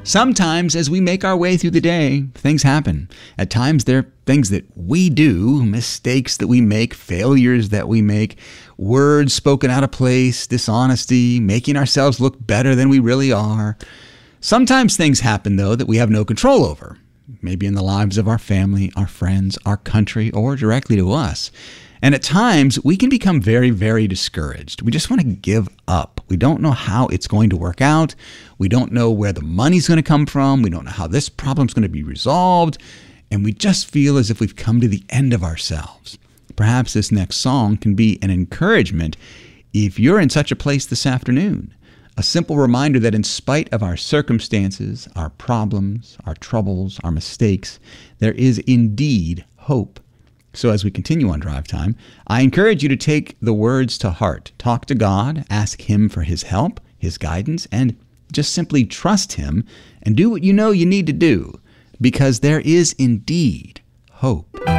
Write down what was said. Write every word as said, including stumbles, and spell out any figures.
Sometimes as we make our way through the day, things happen. At times there are things that we do, mistakes that we make, failures that we make, words spoken out of place, dishonesty, making ourselves look better than we really are. Sometimes things happen, though, that we have no control over, maybe in the lives of our family, our friends, our country, or directly to us. And at times, we can become very, very discouraged. We just want to give up. We don't know how it's going to work out. We don't know where the money's going to come from. We don't know how this problem's going to be resolved. And we just feel as if we've come to the end of ourselves. Perhaps this next song can be an encouragement if you're in such a place this afternoon. A simple reminder that in spite of our circumstances, our problems, our troubles, our mistakes, there is indeed hope. So as we continue on Drive Time, I encourage you to take the words to heart. Talk to God, ask Him for His help, His guidance, and just simply trust Him and do what you know you need to do, because there is indeed hope.